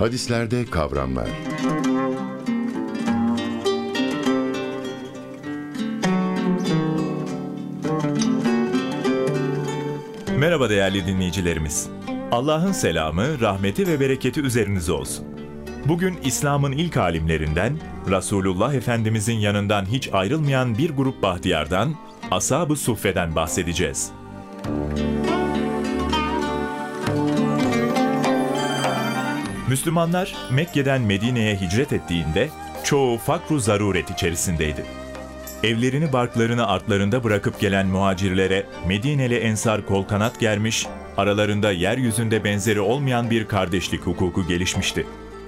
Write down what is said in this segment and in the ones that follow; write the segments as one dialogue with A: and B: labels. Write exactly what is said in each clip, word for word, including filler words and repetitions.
A: Hadislerde kavramlar.
B: Merhaba değerli dinleyicilerimiz. Allah'ın selamı, rahmeti ve bereketi üzerinize olsun. Bugün İslam'ın ilk alimlerinden, Resulullah Efendimizin yanından hiç ayrılmayan bir grup bahtiyardan, Ashab-ı Suffe'den bahsedeceğiz. Müslümanlar Mekke'den Medine'ye hicret ettiğinde çoğu fakru zaruret içerisindeydi. Evlerini barklarını artlarında bırakıp gelen muhacirlere Medineli ensar kol kanat germiş, aralarında yeryüzünde benzeri olmayan bir kardeşlik hukuku gelişmişti.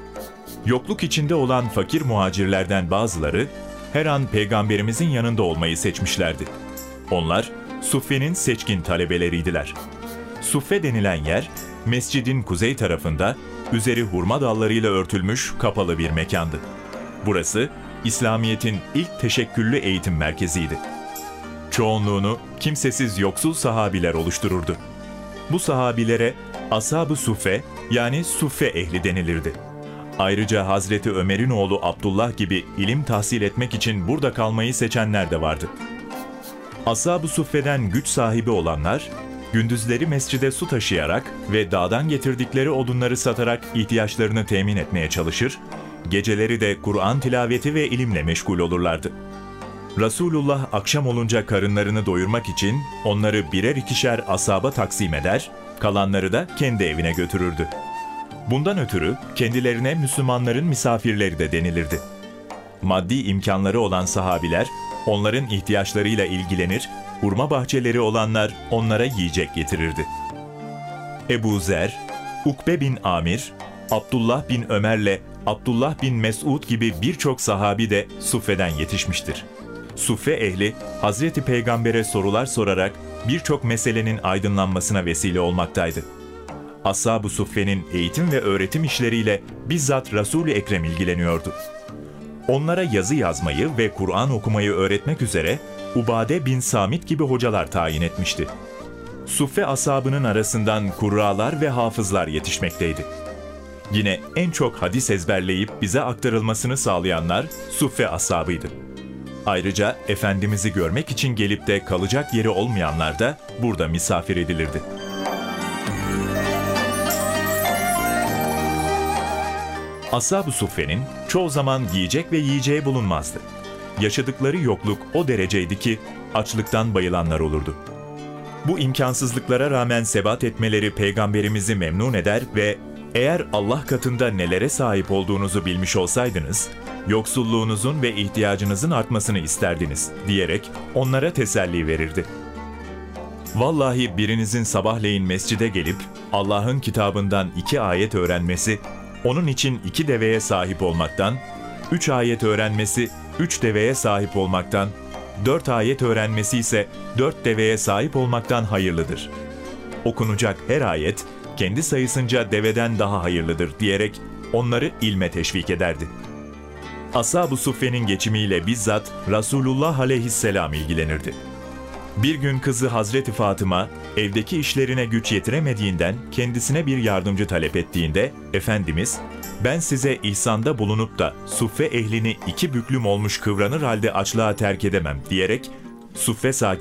B: Yokluk içinde olan fakir muhacirlerden bazıları her an Peygamberimizin yanında olmayı seçmişlerdi. Onlar Suffe'nin seçkin talebeleriydiler. Suffe denilen yer, mescidin kuzey tarafında üzeri hurma dallarıyla örtülmüş kapalı bir mekandı. Burası, İslamiyet'in ilk teşekküllü eğitim merkeziydi. Çoğunluğunu kimsesiz yoksul sahabiler oluştururdu. Bu sahabilere Ashab-ı Suffe yani Suffe ehli denilirdi. Ayrıca Hazreti Ömer'in oğlu Abdullah gibi ilim tahsil etmek için burada kalmayı seçenler de vardı. Ashab-ı Suffe'den güç sahibi olanlar, gündüzleri mescide su taşıyarak ve dağdan getirdikleri odunları satarak ihtiyaçlarını temin etmeye çalışır, geceleri de Kur'an tilaveti ve ilimle meşgul olurlardı. Resulullah akşam olunca karınlarını doyurmak için onları birer ikişer ashaba taksim eder, kalanları da kendi evine götürürdü. Bundan ötürü kendilerine Müslümanların misafirleri de denilirdi. Maddi imkanları olan sahabiler onların ihtiyaçlarıyla ilgilenir, hurma bahçeleri olanlar onlara yiyecek getirirdi. Ebu Zer, Ukbe bin Amir, Abdullah bin Ömer'le Abdullah bin Mesud gibi birçok sahabi de Suffe'den yetişmiştir. Suffe ehli, Hazreti Peygamber'e sorular sorarak birçok meselenin aydınlanmasına vesile olmaktaydı. Ashab-ı Suffe'nin eğitim ve öğretim işleriyle bizzat Resul-i Ekrem ilgileniyordu. Onlara yazı yazmayı ve Kur'an okumayı öğretmek üzere Ubade bin Samit gibi hocalar tayin etmişti. Suffe ashabının arasından kurralar ve hafızlar yetişmekteydi. Yine en çok hadis ezberleyip bize aktarılmasını sağlayanlar Suffe ashabıydı. Ayrıca Efendimiz'i görmek için gelip de kalacak yeri olmayanlar da burada misafir edilirdi. Ashab-ı Suffe'nin çoğu zaman yiyecek ve yiyeceği bulunmazdı. Yaşadıkları yokluk o dereceydi ki açlıktan bayılanlar olurdu. Bu imkansızlıklara rağmen sebat etmeleri Peygamberimizi memnun eder ve eğer Allah katında nelere sahip olduğunuzu bilmiş olsaydınız, yoksulluğunuzun ve ihtiyacınızın artmasını isterdiniz diyerek onlara teselli verirdi. Vallahi birinizin sabahleyin mescide gelip Allah'ın kitabından iki ayet öğrenmesi, onun için iki deveye sahip olmaktan, üç ayet öğrenmesi, üç deveye sahip olmaktan, dört ayet öğrenmesi ise dört deveye sahip olmaktan hayırlıdır. Okunacak her ayet, kendi sayısınca deveden daha hayırlıdır diyerek onları ilme teşvik ederdi. Ashab-ı Suffe'nin geçimiyle bizzat Resulullah aleyhisselam ilgilenirdi. Bir gün kızı Hazreti Fatıma, evdeki işlerine güç yetiremediğinden kendisine bir yardımcı talep ettiğinde, Efendimiz, ben size ihsanda bulunup da Suffe ehlini iki büklüm olmuş kıvranır halde açlığa terk edemem diyerek, Suffe sakinlerine